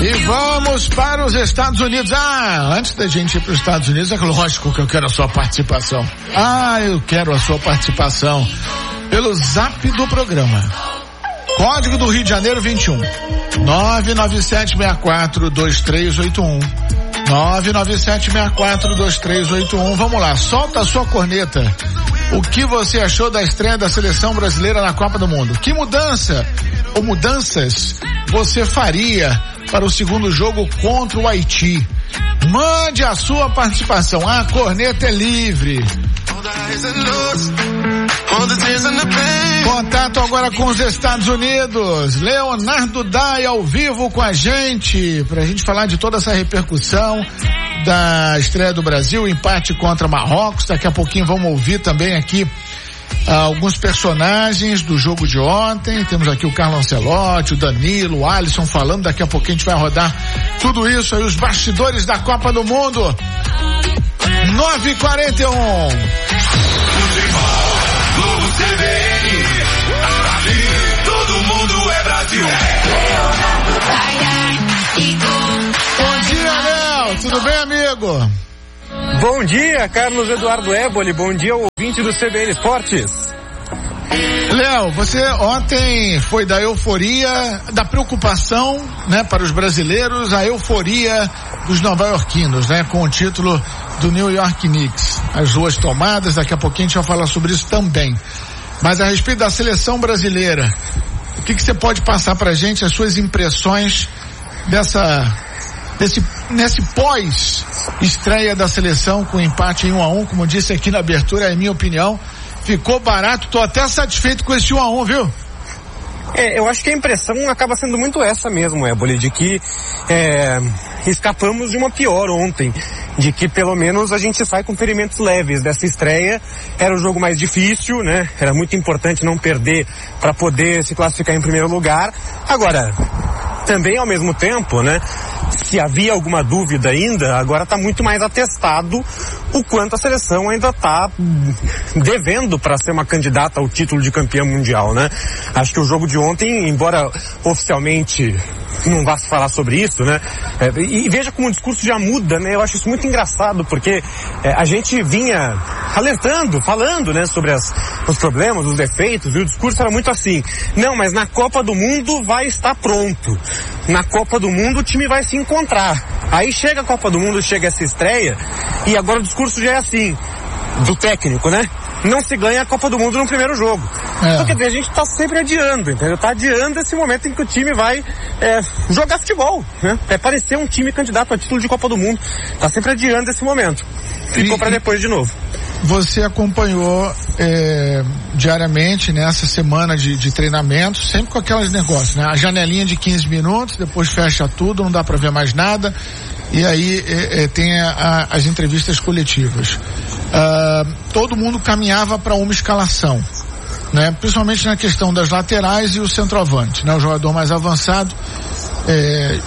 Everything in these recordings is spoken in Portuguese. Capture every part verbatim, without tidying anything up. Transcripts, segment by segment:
E vamos para os Estados Unidos. Ah, antes da gente ir para os Estados Unidos, é lógico que eu quero a sua participação. Ah, eu quero a sua participação pelo zap do programa. Código do Rio de Janeiro vinte e um. nove nove sete seis quatro dois três oito um. nove nove sete seis quatro dois três oito um. Vamos lá, solta a sua corneta. O que você achou da estreia da seleção brasileira na Copa do Mundo? Que mudança ou mudanças você faria para o segundo jogo contra o Haiti? Mande a sua participação. A corneta é livre. Contato agora com os Estados Unidos. Leonardo Dai ao vivo com a gente, para a gente falar de toda essa repercussão da estreia do Brasil, empate contra Marrocos. Daqui a pouquinho vamos ouvir também aqui ah, alguns personagens do jogo de ontem. Temos aqui o Carlo Ancelotti, o Danilo, o Alisson falando. Daqui a pouquinho a gente vai rodar tudo isso aí, os bastidores da Copa do Mundo. nove e quarenta e um. T V N, aqui todo mundo é Brasil. Bom dia, Léo. Tudo bem, amigo? Bom dia, Carlos Eduardo Éboli. Bom dia, ouvinte do C B N Esportes. Léo, você ontem foi da euforia, da preocupação, né, para os brasileiros, a euforia dos nova-iorquinos, né, com o título do New York Knicks. As ruas tomadas, daqui a pouquinho a gente vai falar sobre isso também. Mas a respeito da seleção brasileira, o que que você pode passar pra gente, as suas impressões dessa, desse, nesse pós-estreia da seleção com empate em um a um, como disse aqui na abertura, é minha opinião, ficou barato, tô até satisfeito com esse um a um, viu? É, eu acho que a impressão acaba sendo muito essa mesmo, Éboli, de que é, escapamos de uma pior ontem, de que pelo menos a gente sai com ferimentos leves dessa estreia. Era o jogo mais difícil, né? Era muito importante não perder para poder se classificar em primeiro lugar. Agora, também ao mesmo tempo, né? Se havia alguma dúvida ainda, agora está muito mais atestado o quanto a seleção ainda está devendo para ser uma candidata ao título de campeã mundial, né? Acho que o jogo de ontem, embora oficialmente não vá se falar sobre isso, né? É, e, e veja como o discurso já muda, né? Eu acho isso muito engraçado, porque é, a gente vinha alertando, falando, né? Sobre as, os problemas, os defeitos, e o discurso era muito assim: não, mas na Copa do Mundo vai estar pronto. Na Copa do Mundo o time vai se encontrar. Aí chega a Copa do Mundo, chega essa estreia, e agora o discurso já é assim, do técnico, né? Não se ganha a Copa do Mundo no primeiro jogo. É. Então, quer dizer, a gente tá sempre adiando, entendeu? Tá adiando esse momento em que o time vai é, jogar futebol, né? É parecer um time candidato a título de Copa do Mundo. Tá sempre adiando esse momento. Ficou para depois de novo. Você acompanhou é, diariamente nessa semana de, de treinamento, sempre com aqueles negócios, né? A janelinha de quinze minutos, depois fecha tudo, não dá para ver mais nada. E aí é, é, tem a, a, as entrevistas coletivas. Uh, todo mundo caminhava para uma escalação, né? Principalmente na questão das laterais e o centroavante, né? O jogador mais avançado. É,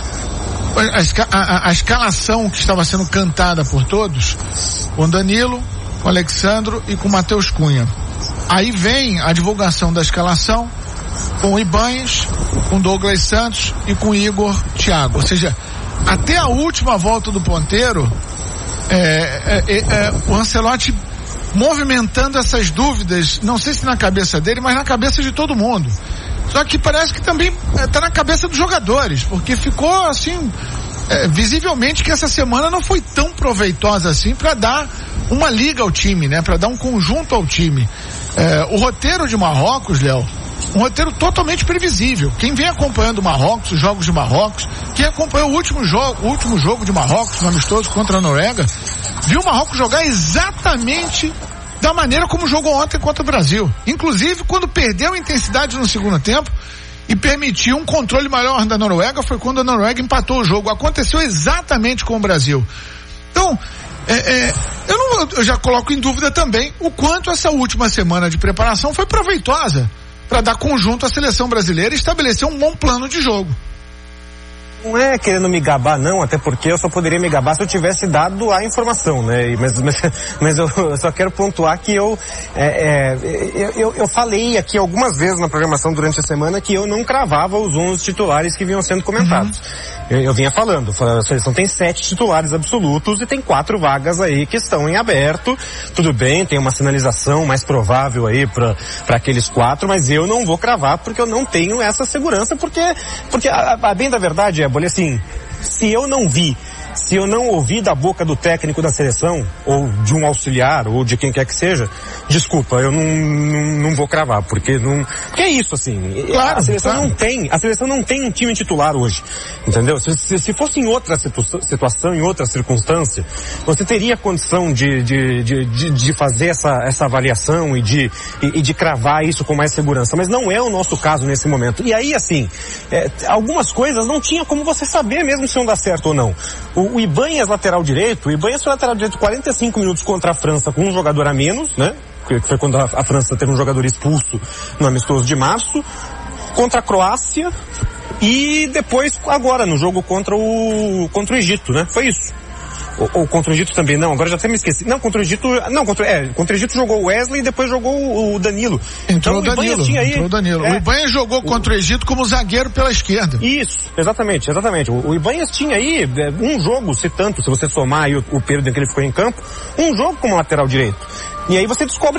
a, a, a escalação que estava sendo cantada por todos, com Danilo, com Alexandro e com Matheus Cunha. Aí vem a divulgação da escalação com o Ibanez, com Douglas Santos e com Igor Thiago. Ou seja, até a última volta do ponteiro, é, é, é, é, o Ancelotti movimentando essas dúvidas, não sei se na cabeça dele, mas na cabeça de todo mundo. Só que parece que também está na cabeça dos jogadores, porque ficou assim, é, visivelmente que essa semana não foi tão proveitosa assim para dar uma liga ao time, né? Para dar um conjunto ao time. É, o roteiro de Marrocos, Léo, um roteiro totalmente previsível. Quem vem acompanhando Marrocos, os jogos de Marrocos, quem acompanhou o último jogo, o último jogo de Marrocos, no amistoso contra a Noruega, viu o Marrocos jogar exatamente da maneira como jogou ontem contra o Brasil. Inclusive, quando perdeu a intensidade no segundo tempo e permitiu um controle maior da Noruega, foi quando a Noruega empatou o jogo. Aconteceu exatamente com o Brasil. Então, é, é, eu, não, eu já coloco em dúvida também o quanto essa última semana de preparação foi proveitosa para dar conjunto à seleção brasileira e estabelecer um bom plano de jogo. Não é querendo me gabar, não, até porque eu só poderia me gabar se eu tivesse dado a informação, né? Mas, mas, mas eu só quero pontuar que eu, é, é, eu, eu falei aqui algumas vezes na programação durante a semana que eu não cravava os onze titulares que vinham sendo comentados. Uhum. Eu, eu vinha falando, a seleção tem sete titulares absolutos e tem quatro vagas aí que estão em aberto. Tudo bem, tem uma sinalização mais provável aí para aqueles quatro, mas eu não vou cravar porque eu não tenho essa segurança, porque, porque a, a bem da verdade é, assim, se eu não vi, se eu não ouvi da boca do técnico da seleção, ou de um auxiliar, ou de quem quer que seja, desculpa, eu não, não, não vou cravar, porque não, porque é isso, assim, claro, a seleção claro. não tem, a seleção não tem um time titular hoje, entendeu? Se, se, se fosse em outra situ, situação, em outra circunstância, você teria condição de, de, de, de, de fazer essa, essa avaliação e de, e, e de cravar isso com mais segurança, mas não é o nosso caso nesse momento. E aí, assim, é, algumas coisas não tinha como você saber mesmo se iam dar certo ou não. O, O Ibanhas, lateral direito, o Ibanhas foi lateral direito quarenta e cinco minutos contra a França com um jogador a menos, né? Que foi quando a, a França teve um jogador expulso no amistoso de março, contra a Croácia e depois agora no jogo contra o, contra o Egito, né? Foi isso. Ou, ou contra o Egito também, não, agora já até me esqueci. Não, contra o Egito, não, contra, é, contra o Egito jogou o Wesley e depois jogou o, o Danilo. Entrou então, o Danilo, tinha aí, entrou o Danilo. É, o Ibanhas jogou contra o Egito como zagueiro pela esquerda. Isso, exatamente, exatamente. O, o Ibanhas tinha aí um jogo, se tanto, se você somar aí o, o período em que ele ficou em campo, um jogo como lateral direito. E aí você descobre